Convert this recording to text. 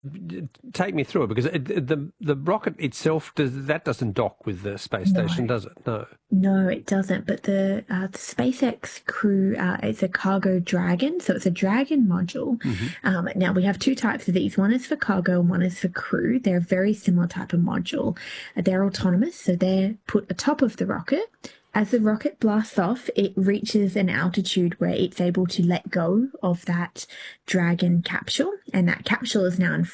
Take me through it, because the rocket itself doesn't dock with the space station, does it? No. No, it doesn't. But the SpaceX Crew, it's a cargo Dragon, so it's a Dragon module. Now we have two types of these. One is for cargo, and one is for crew. They're a very similar type of module. They're autonomous, so they're put atop of the rocket. As the rocket blasts off, it reaches an altitude where it's able to let go of that Dragon capsule, and that capsule is now in